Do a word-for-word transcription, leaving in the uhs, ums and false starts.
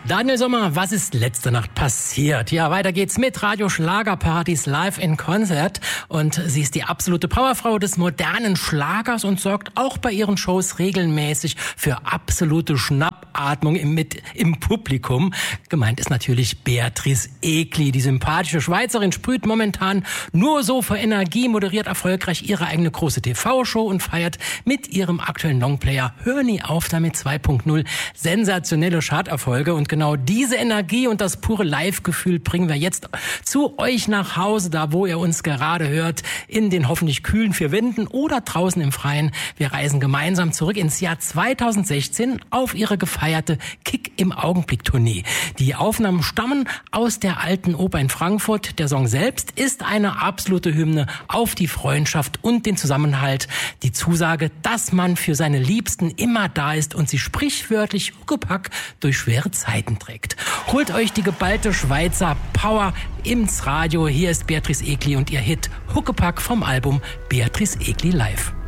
Daniel Sommer, was ist letzte Nacht passiert? Ja, weiter geht's mit Radio Schlagerpartys live in Konzert. Und sie ist die absolute Powerfrau des modernen Schlagers und sorgt auch bei ihren Shows regelmäßig für absolute Schnappatmung im, mit, im Publikum. Gemeint ist natürlich Beatrice Egli. Die sympathische Schweizerin sprüht momentan nur so vor Energie, moderiert erfolgreich ihre eigene große T V-Show und feiert mit ihrem aktuellen Longplayer Hör nie auf damit zwei Punkt null sensationelle Charterfolge. Und genau diese Energie und das pure Live-Gefühl bringen wir jetzt zu euch nach Hause, da wo ihr uns gerade hört, in den hoffentlich kühlen vier Wänden oder draußen im Freien. Wir reisen gemeinsam zurück ins Jahr zweitausendsechzehn auf ihre gefeierte Kick im Augenblick-Tournee. Die Aufnahmen stammen aus der Alten Oper in Frankfurt. Der Song selbst ist eine absolute Hymne auf die Freundschaft und den Zusammenhalt. Die Zusage, dass man für seine Liebsten immer da ist und sie sprichwörtlich Huckepack durch schwere Zeiten trägt. Holt euch die geballte Schweizer Power ins Radio. Hier ist Beatrice Egli und ihr Hit Huckepack vom Album Beatrice Egli Live.